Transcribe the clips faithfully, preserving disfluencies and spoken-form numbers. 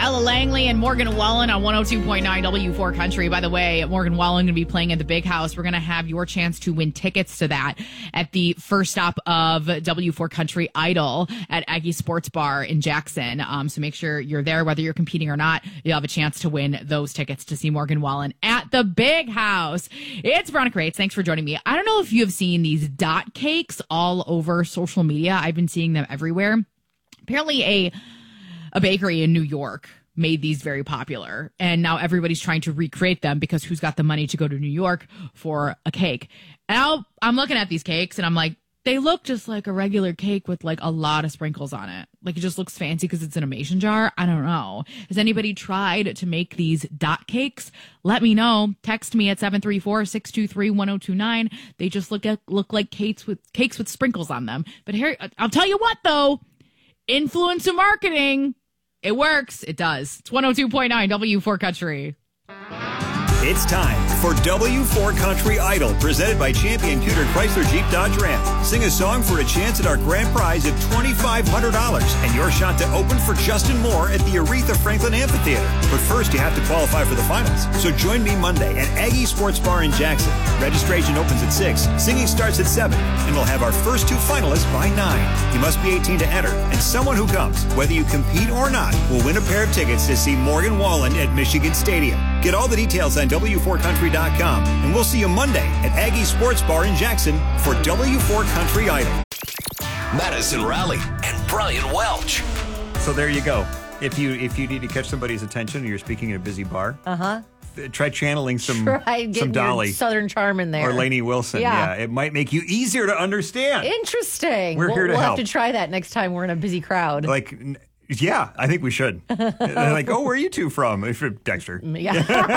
Ella Langley and Morgan Wallen on one oh two point nine W four Country. By the way, Morgan Wallen going to be playing at the Big House. We're going to have your chance to win tickets to that at the first stop of W four Country Idol at Aggie Sports Bar in Jackson. Um, so make sure you're there, whether you're competing or not. You'll have a chance to win those tickets to see Morgan Wallen at the Big House. It's Veronica Rates. Thanks for joining me. I don't know if you have seen these dot cakes all over social media. I've been seeing them everywhere. Apparently a a bakery in New York made these very popular, and now everybody's trying to recreate them because who's got the money to go to New York for a cake? Now I'm looking at these cakes and I'm like, they look just like a regular cake with like a lot of sprinkles on it. Like it just looks fancy because it's in a mason jar. I don't know. Has anybody tried to make these dot cakes? Let me know. Text me at seven three four, six two three, one oh two nine. They just look at, look like cakes with cakes with sprinkles on them. But here, I'll tell you what though, influencer marketing, it works. It does. It's one oh two point nine W four Country. It's time for W four Country Idol, presented by Champion Pewter Chrysler Jeep Dodge Ram. Sing a song for a chance at our grand prize of twenty-five hundred dollars and your shot to open for Justin Moore at the Aretha Franklin Amphitheater. But first, you have to qualify for the finals. So join me Monday at Aggie Sports Bar in Jackson. Registration opens at six, singing starts at seven, and we'll have our first two finalists by nine. You must be eighteen to enter, and someone who comes, whether you compete or not, will win a pair of tickets to see Morgan Wallen at Michigan Stadium. Get all the details on W four country dot com, and we'll see you Monday at Aggie Sports Bar in Jackson for W four Country Idol. Madison Raleigh and Brian Welch. So there you go. If you if you need to catch somebody's attention and you're speaking at a busy bar, uh-huh. th- try channeling some try some Dolly, Southern charm in there, or Lainey Wilson. Yeah. yeah, it might make you easier to understand. Interesting. We're we'll, here to we'll help. have to try that next time we're in a busy crowd. Like. Yeah, I think we should. They're like, oh, where are you two from? If you're Dexter. Yeah.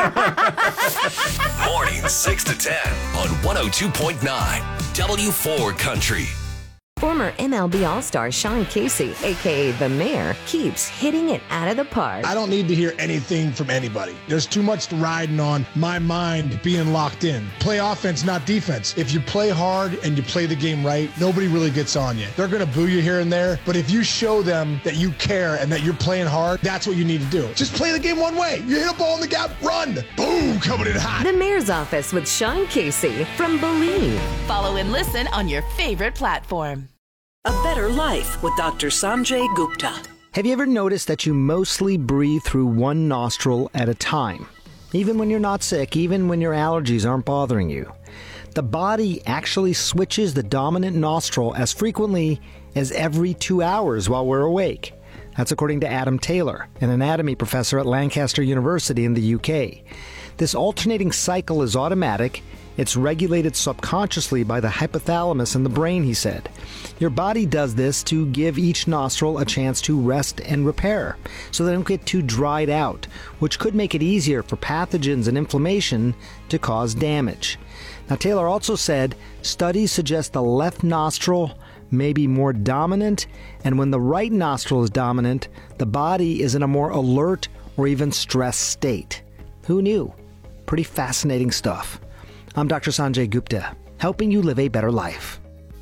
Morning six to ten on one oh two point nine W four Country. Former M L B All-Star Sean Casey, a k a. The Mayor, keeps hitting it out of the park. I don't need to hear anything from anybody. There's too much riding on my mind being locked in. Play offense, not defense. If you play hard and you play the game right, nobody really gets on you. They're going to boo you here and there, but if you show them that you care and that you're playing hard, that's what you need to do. Just play the game one way. You hit a ball in the gap, run. Boom, coming in hot. The Mayor's Office with Sean Casey from Believe. Follow and listen on your favorite platform. A Better Life with Doctor Sanjay Gupta. Have you ever noticed that you mostly breathe through one nostril at a time? Even when you're not sick, even when your allergies aren't bothering you. The body actually switches the dominant nostril as frequently as every two hours while we're awake. That's according to Adam Taylor, an anatomy professor at Lancaster University in the U K. This alternating cycle is automatic. It's regulated subconsciously by the hypothalamus in the brain, he said. Your body does this to give each nostril a chance to rest and repair, so they don't get too dried out, which could make it easier for pathogens and inflammation to cause damage. Now, Taylor also said studies suggest the left nostril may be more dominant, and when the right nostril is dominant, the body is in a more alert or even stressed state. Who knew? Pretty fascinating stuff. I'm Doctor Sanjay Gupta, helping you live a better life.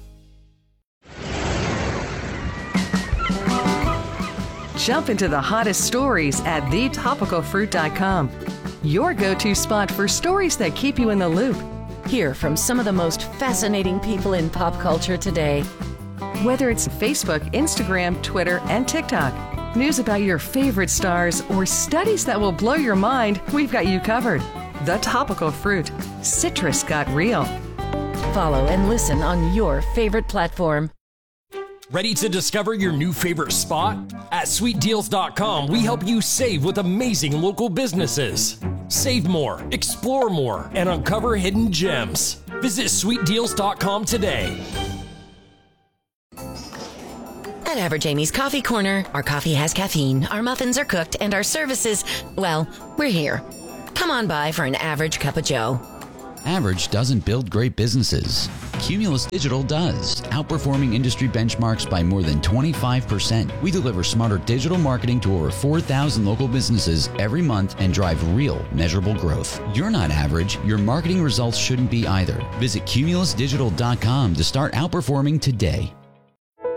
Jump into the hottest stories at the topical fruit dot com. Your go-to spot for stories that keep you in the loop. Hear from some of the most fascinating people in pop culture today. Whether it's Facebook, Instagram, Twitter, and TikTok, news about your favorite stars, or studies that will blow your mind, we've got you covered. The Topical Fruit. Citrus got real. Follow and listen on your favorite platform. Ready to discover your new favorite spot? At sweet deals dot com, we help you save with amazing local businesses. Save more, explore more, and uncover hidden gems. Visit sweet deals dot com today. At Average Amy's Coffee Corner, our coffee has caffeine, our muffins are cooked, and our services, well, we're here. Come on by for an average cup of joe. Average doesn't build great businesses. Cumulus Digital does, outperforming industry benchmarks by more than twenty-five percent. We deliver smarter digital marketing to over four thousand local businesses every month and drive real, measurable growth. You're not average. Your marketing results shouldn't be either. Visit cumulus digital dot com to start outperforming today.